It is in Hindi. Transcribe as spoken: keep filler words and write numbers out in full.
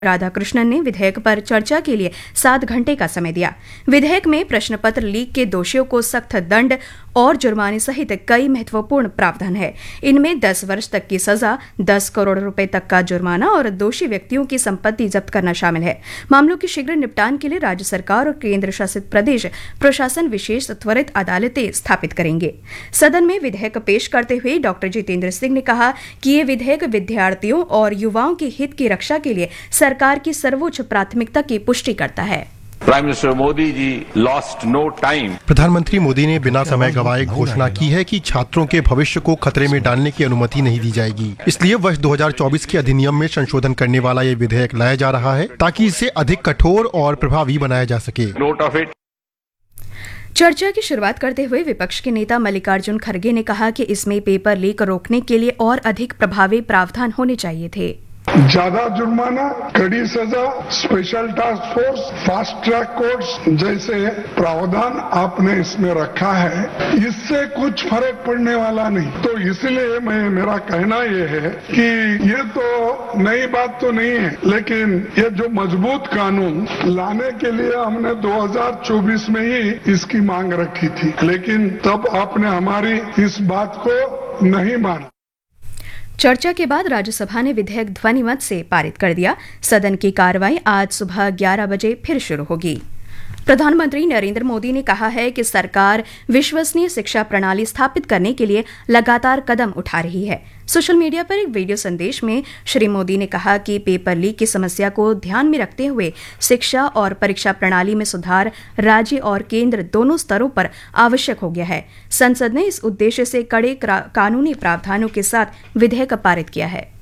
राधाकृष्णन ने विधेयक पर चर्चा के लिए सात घंटे का समय दिया। विधेयक में प्रश्न पत्र लीक के दोषियों को सख्त दंड और जुर्माने सहित कई महत्वपूर्ण प्रावधान है। इनमें दस वर्ष तक की सजा, दस करोड़ रुपए तक का जुर्माना और दोषी व्यक्तियों की संपत्ति जब्त करना शामिल है। मामलों के शीघ्र निपटान के लिए राज्य सरकार और केंद्र शासित प्रदेश प्रशासन विशेष त्वरित अदालतें स्थापित करेंगे। सदन में विधेयक पेश करते हुए डॉक्टर जितेंद्र सिंह ने कहा कि ये विधेयक विद्यार्थियों और युवाओं के हित की रक्षा के लिए सरकार की सर्वोच्च प्राथमिकता की पुष्टि करता है। Prime minister Modi ji lost no time. प्रधानमंत्री मोदी ने बिना समय गंवाए घोषणा की है कि छात्रों के भविष्य को खतरे में डालने की अनुमति नहीं दी जाएगी। इसलिए वर्ष दो हज़ार चौबीस के अधिनियम में संशोधन करने वाला ये विधेयक लाया जा रहा है ताकि इसे अधिक कठोर और प्रभावी बनाया जा सके। Note of it. चर्चा की शुरुआत करते हुए विपक्ष के नेता मल्लिकार्जुन खड़गे ने कहा कि इसमें पेपर लीक रोकने के लिए और अधिक प्रभावी प्रावधान होने चाहिए थे। ज्यादा जुर्माना, कड़ी सजा, special task force, fast track courts जैसे प्रावधान आपने इसमें रखा है, इससे कुछ फर्क पड़ने वाला नहीं। तो इसलिए मैं मेरा कहना ये है कि ये तो नई बात तो नहीं है, लेकिन ये जो मजबूत कानून लाने के लिए हमने दो हज़ार चौबीस में ही इसकी मांग रखी थी, लेकिन तब आपने हमारी इस बात को नहीं माना। चर्चा के बाद राज्यसभा ने विधेयक ध्वनिमत से पारित कर दिया। सदन की कार्रवाई आज सुबह ग्यारह बजे फिर शुरू होगी। प्रधानमंत्री नरेंद्र मोदी ने कहा है कि सरकार विश्वसनीय शिक्षा प्रणाली स्थापित करने के लिए लगातार कदम उठा रही है। सोशल मीडिया पर एक वीडियो संदेश में श्री मोदी ने कहा कि पेपर लीक की समस्या को ध्यान में रखते हुए शिक्षा और परीक्षा प्रणाली में सुधार राज्य और केंद्र दोनों स्तरों पर आवश्यक हो गया है। संसद ने इस उद्देश्य से कड़े कानूनी प्रावधानों के साथ विधेयक पारित किया है।